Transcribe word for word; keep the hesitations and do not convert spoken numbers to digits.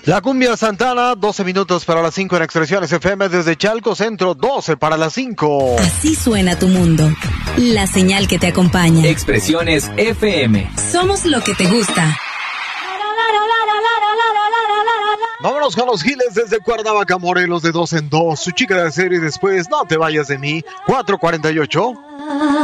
La cumbia Santana, doce minutos para las cinco en Expresiones F M desde Chalco Centro, doce para las cinco. Así suena tu mundo. La señal que te acompaña. Expresiones F M. Somos lo que te gusta. Vámonos con los Giles desde Cuernavaca, Morelos, de dos en dos. Su chica de serie después, no te vayas de mí. cuatro cuarenta y ocho.